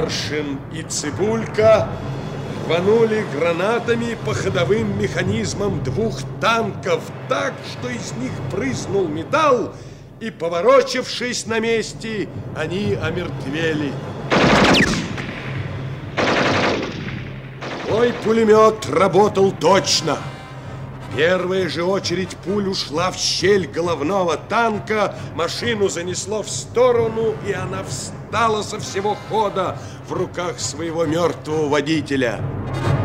Маршин и Цибулька рванули гранатами по ходовым механизмам двух танков так, что из них брызнул металл, и, поворочившись на месте, они омертвели. Мой пулемет работал точно. Первая же очередь пуль ушла в щель головного танка, машину занесло в сторону, и она встала со всего хода в руках своего мертвого водителя.